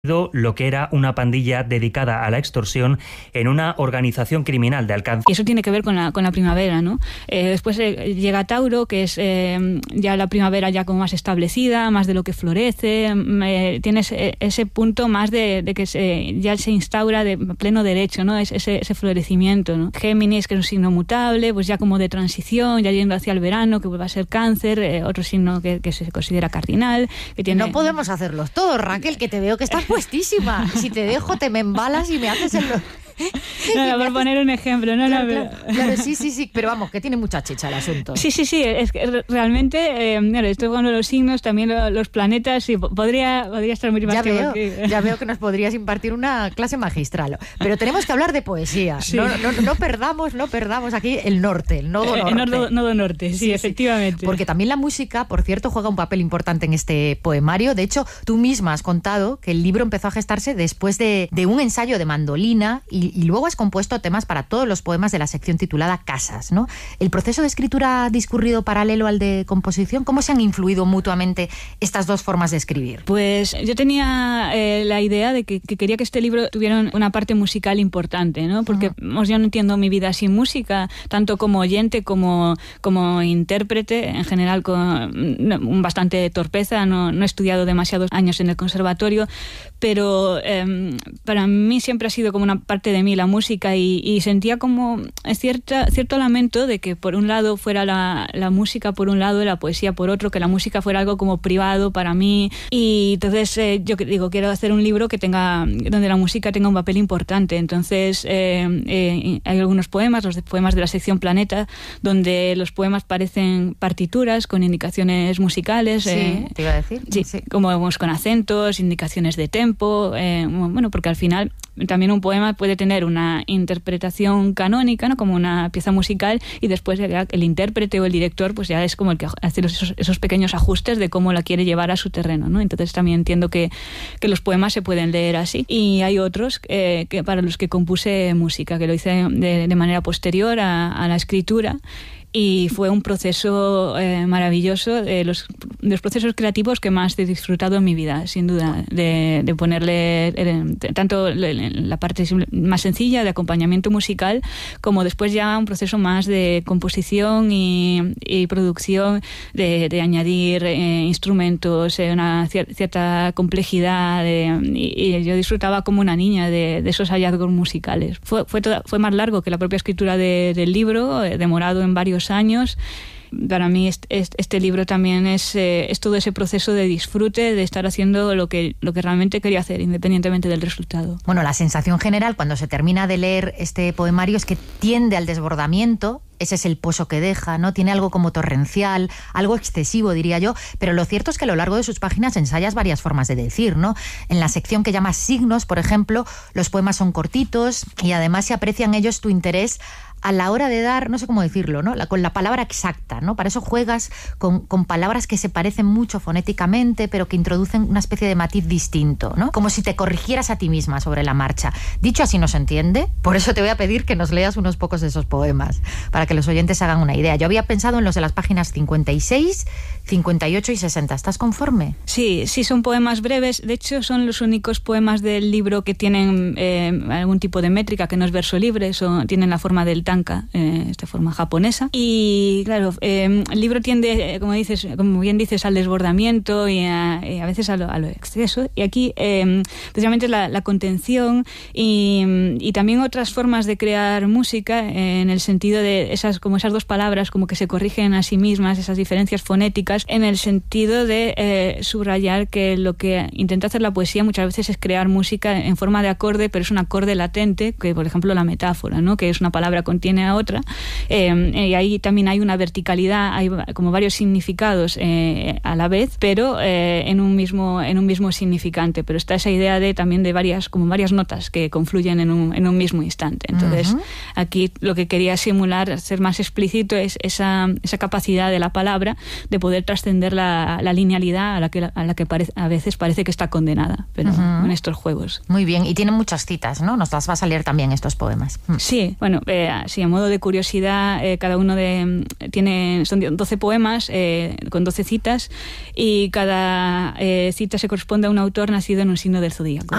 lo que era una pandilla dedicada a la extorsión en una organización criminal de alcance. Y eso tiene que ver con la primavera, ¿no? Después llega Tauro, que es ya la primavera ya como más establecida, más de lo que florece, tienes ese punto más de que ya se instaura de pleno derecho, ¿no? Ese florecimiento, ¿no? Géminis, que es un signo mutable, pues ya como de transición, ya yendo hacia el verano, que va a ser Cáncer, otro signo que se considera cardinal. Que tiene... No podemos hacerlos todos, Raquel, que te veo que estás puestísima. Si te dejo, te me embalas y me haces el... No, por poner un ejemplo. Claro, sí, pero vamos, que tiene mucha chicha el asunto. Sí, es que realmente, esto con los signos, también los planetas, sí, podría estar muy más ya veo que nos podrías impartir una clase magistral, pero tenemos que hablar de poesía. Sí. No perdamos aquí el norte, el nodo norte. El nodo norte, sí, efectivamente. Porque también la música, por cierto, juega un papel importante en este poemario. De hecho, tú misma has contado que el libro empezó a gestarse después de un ensayo de mandolina y luego has compuesto temas para todos los poemas de la sección titulada Casas, ¿no? ¿El proceso de escritura ha discurrido paralelo al de composición? ¿Cómo se han influido mutuamente estas dos formas de escribir? Pues yo tenía la idea de que quería que este libro tuviera una parte musical importante, ¿no? Porque yo no entiendo mi vida sin música, tanto como oyente como intérprete, en general con bastante torpeza, no he estudiado demasiados años en el conservatorio, pero para mí siempre ha sido como una parte de mí la música y sentía como cierto lamento de que por un lado fuera la música por un lado y la poesía por otro, que la música fuera algo como privado para mí, y entonces yo digo, quiero hacer un libro donde la música tenga un papel importante. Entonces hay algunos poemas, los poemas de la sección Planeta, donde los poemas parecen partituras con indicaciones musicales. Sí, te iba a decir. Sí. Como con acentos, indicaciones de tempo, porque al final también un poema puede tener una interpretación canónica, ¿no? Como una pieza musical, y después el intérprete o el director pues ya es como el que hace esos pequeños ajustes de cómo la quiere llevar a su terreno, ¿no? Entonces también entiendo que los poemas se pueden leer así. Y hay otros que para los que compuse música, que lo hice de manera posterior a la escritura. Y fue un proceso maravilloso, de los procesos creativos que más he disfrutado en mi vida, sin duda, de ponerle tanto la parte más sencilla de acompañamiento musical, como después ya un proceso más de composición y producción, de añadir instrumentos, una cierta complejidad, y yo disfrutaba como una niña de esos hallazgos musicales. Fue más largo que la propia escritura del libro, demorado en varios años. Para mí este libro también es todo ese proceso de disfrute, de estar haciendo lo que realmente quería hacer, independientemente del resultado. Bueno, la sensación general cuando se termina de leer este poemario es que tiende al desbordamiento. Ese es el pozo que deja, ¿no? Tiene algo como torrencial, algo excesivo, diría yo, pero lo cierto es que a lo largo de sus páginas ensayas varias formas de decir, ¿no? En la sección que llama Signos, por ejemplo, los poemas son cortitos y además se aprecia en ellos tu interés a la hora de dar, no sé cómo decirlo, ¿no? Con la palabra exacta, ¿no? Para eso juegas con palabras que se parecen mucho fonéticamente, pero que introducen una especie de matiz distinto, ¿no? Como si te corrigieras a ti misma sobre la marcha. Dicho así no se entiende, por eso te voy a pedir que nos leas unos pocos de esos poemas, para que los oyentes hagan una idea. Yo había pensado en los de las páginas 56, 58 y 60. ¿Estás conforme? Sí, son poemas breves. De hecho, son los únicos poemas del libro que tienen algún tipo de métrica, que no es verso libre, tienen la forma del tanka, esta forma japonesa. Y claro, el libro tiende, como bien dices, al desbordamiento y a veces a lo exceso. Y aquí, precisamente, la contención y también otras formas de crear música, en el sentido de esas dos palabras como que se corrigen a sí mismas, esas diferencias fonéticas, en el sentido de subrayar que lo que intenta hacer la poesía muchas veces es crear música en forma de acorde, pero es un acorde latente, que por ejemplo la metáfora, ¿no? Que es una palabra contiene a otra, y ahí también hay una verticalidad, hay como varios significados a la vez, pero en un mismo significante, pero está esa idea también de varias notas que confluyen en un mismo instante. Entonces aquí lo que quería simular ser más explícito, es esa capacidad de la palabra de poder trascender la linealidad a la que a veces parece que está condenada, pero en estos juegos. Muy bien, y tienen muchas citas, ¿no? Nos las va a salir también estos poemas. Sí, bueno, sí, a modo de curiosidad, cada uno son 12 poemas con 12 citas, y cada cita se corresponde a un autor nacido en un signo del zodíaco.